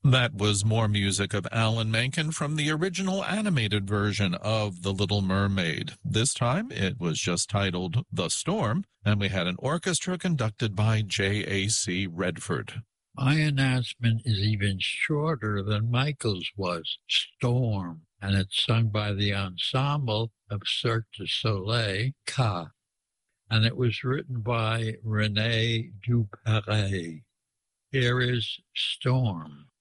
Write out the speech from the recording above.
That was more music of Alan Menken from the original animated version of The Little Mermaid. This time it was just titled The Storm, and we had an orchestra conducted by J.A.C. Redford. My announcement is even shorter than Michael's was, Storm, and it's sung by the ensemble of Cirque du Soleil, Ka, and it was written by René Duperret. Here is Storm.